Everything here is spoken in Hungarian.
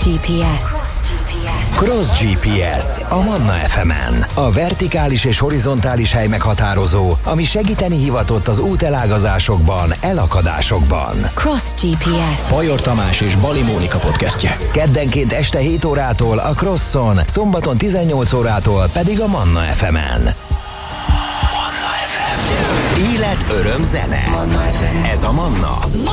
GPS. Cross GPS a Manna FM-en. A vertikális és horizontális hely meghatározó, ami segíteni hivatott az útelágazásokban, elakadásokban. Cross GPS. Bajor Tamás és Bali Mónika podcastje. Keddenként este 7 órától a Crosson, szombaton 18 órától pedig a Manna FM-en. Élet, öröm, zene. Ez a Manna.